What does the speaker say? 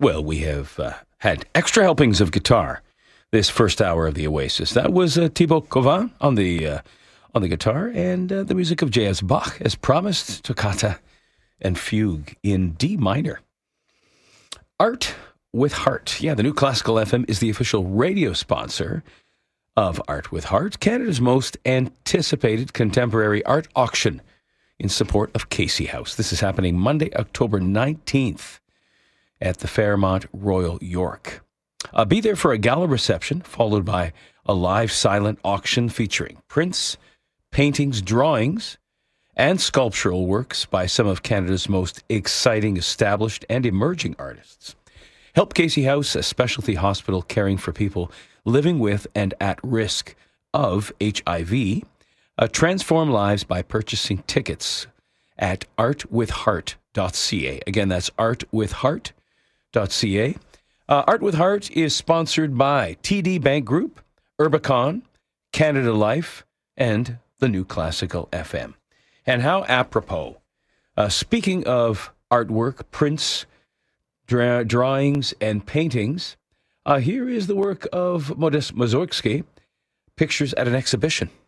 Well, we have had extra helpings of guitar this first hour of the Oasis. That was Thibaut Covin on the guitar, and the music of J.S. Bach, as promised, toccata and fugue in D minor. Art with Heart. Yeah, the New Classical FM is the official radio sponsor of Art with Heart, Canada's most anticipated contemporary art auction in support of Casey House. This is happening Monday, October 19th at the Fairmont Royal York. Be there for a gala reception, followed by a live silent auction featuring prints, paintings, drawings, and sculptural works by some of Canada's most exciting, established, and emerging artists. Help Casey House, a specialty hospital caring for people living with and at risk of HIV. Transform lives by purchasing tickets at artwithheart.ca. Again, that's artwithheart.ca. Art with Heart is sponsored by TD Bank Group, Urbicon, Canada Life, and the New Classical FM. And how apropos. Speaking of artwork, prints, drawings, and paintings, here is the work of Modest Mussorgsky, Pictures at an Exhibition.